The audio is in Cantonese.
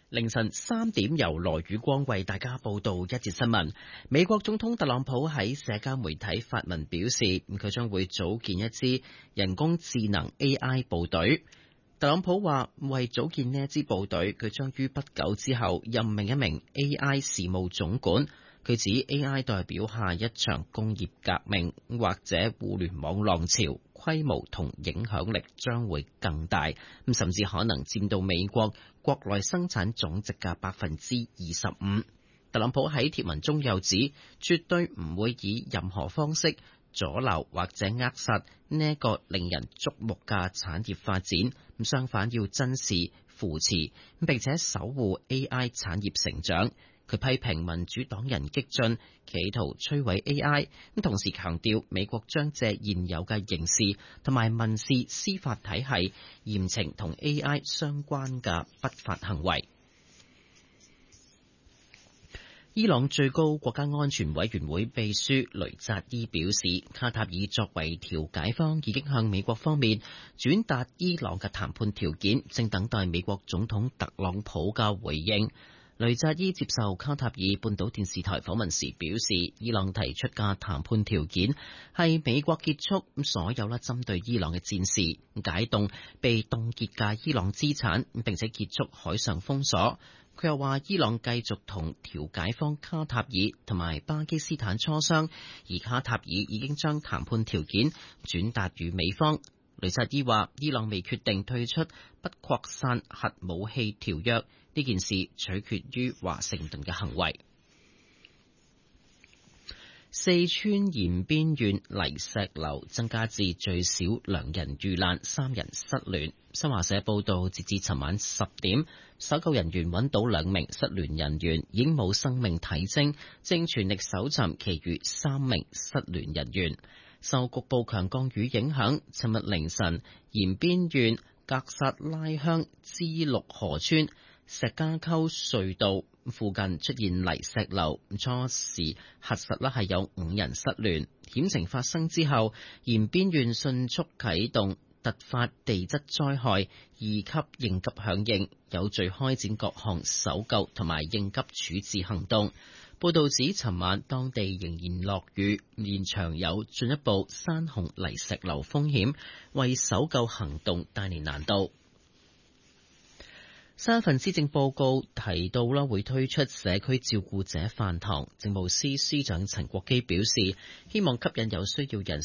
凌晨3點，由羅宇光為大家報道一節新聞。美國總統特朗普喺社交媒體發文表示，佢將會組建一支人工智能 AI 部隊。特朗普話，為組建呢支部隊，佢將於不久之後任命一名 AI 事務總管。佢指 AI 代表下一場工業革命或者互聯網浪潮，規模同影響力將會更大，甚至可能佔到美國國內生產總值嘅25%。特朗普喺貼文中又指，絕對唔會以任何方式阻撓或者扼殺呢一個令人矚目嘅產業發展，相反要珍視、扶持並且守護 AI 產業成長。佢批評民主黨人激進，企圖摧毀 AI， 同時強調美國將借現有嘅刑事同埋民事司法體系嚴懲同 AI 相關嘅不法行為。伊朗最高國家安全委員會秘書雷扎伊表示，卡塔爾作為調解方已經向美國方面轉達伊朗嘅談判條件，正等待美國總統特朗普嘅回應。雷扎伊接受卡塔爾半島電視台訪問時表示，伊朗提出嘅談判條件係美國結束所有針對伊朗嘅戰事，解凍被凍結嘅伊朗資產，並且結束海上封鎖。佢又話，伊朗繼續同調解方卡塔爾同埋巴基斯坦磋商，而卡塔爾已經將談判條件轉達予美方。雷扎伊話，伊朗未決定退出不擴散核武器條約，呢件事取決於華盛頓嘅行為。四川延邊縣泥石流增加至最少2人遇難，3人失聯。新華社報道，截至尋晚10點，搜救人員揾到2名失聯人員，已經冇生命體徵，正全力搜尋其餘3名失聯人員。受局部強降雨影響，尋日凌晨延邊縣格薩拉鄉支六河村石家溝隧道附近出現泥石流，初時核實係有5人失聯。險情發生之後，延邊縣迅速啟動突發地質災害2級應急響應，有序開展各項搜救同埋應急處置行動。報道指，尋晚當地仍然落雨，現場有進一步山洪泥石流風險，為搜救行動帶嚟難度。新一份施政報告提到會推出社區照顧者飯堂。政務司司長陳國基表示，希望吸引有需要人